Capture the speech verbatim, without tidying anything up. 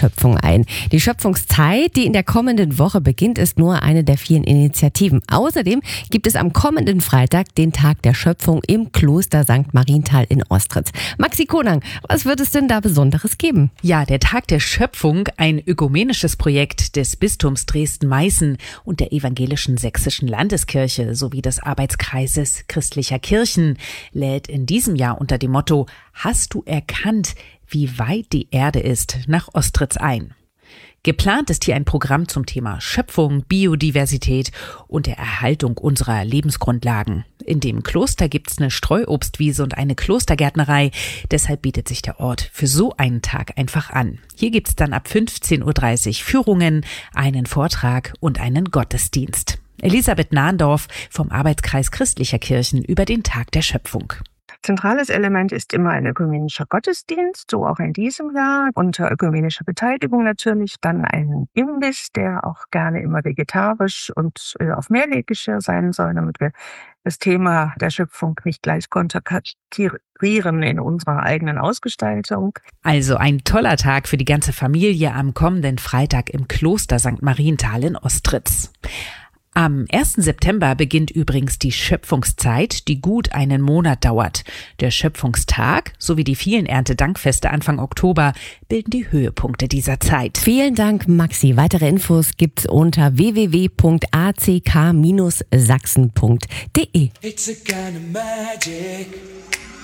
Schöpfung ein. Die Schöpfungszeit, die in der kommenden Woche beginnt, ist nur eine der vielen Initiativen. Außerdem gibt es am kommenden Freitag den Tag der Schöpfung im Kloster Sankt Marienthal in Ostritz. Maxi Konang, was wird es denn da Besonderes geben? Ja, der Tag der Schöpfung, ein ökumenisches Projekt des Bistums Dresden-Meißen und der Evangelischen Sächsischen Landeskirche sowie des Arbeitskreises christlicher Kirchen, lädt in diesem Jahr unter dem Motto „Hast du erkannt, wie weit die Erde ist?" nach Ostritz ein. Geplant ist hier ein Programm zum Thema Schöpfung, Biodiversität und der Erhaltung unserer Lebensgrundlagen. In dem Kloster gibt's eine Streuobstwiese und eine Klostergärtnerei. Deshalb bietet sich der Ort für so einen Tag einfach an. Hier gibt's dann ab fünfzehn Uhr dreißig Führungen, einen Vortrag und einen Gottesdienst. Elisabeth Nahndorf vom Arbeitskreis christlicher Kirchen über den Tag der Schöpfung. Zentrales Element ist immer ein ökumenischer Gottesdienst, so auch in diesem Jahr, unter ökumenischer Beteiligung natürlich. Dann ein Imbiss, der auch gerne immer vegetarisch und äh, auf Mehrweggeschirr sein soll, damit wir das Thema der Schöpfung nicht gleich konterkarieren in unserer eigenen Ausgestaltung. Also ein toller Tag für die ganze Familie am kommenden Freitag im Kloster Sankt Marienthal in Ostritz. Am ersten September beginnt übrigens die Schöpfungszeit, die gut einen Monat dauert. Der Schöpfungstag sowie die vielen Erntedankfeste Anfang Oktober bilden die Höhepunkte dieser Zeit. Vielen Dank, Maxi. Weitere Infos gibt's unter w w w punkt a c k Bindestrich sachsen punkt d e. It's a kind of magic.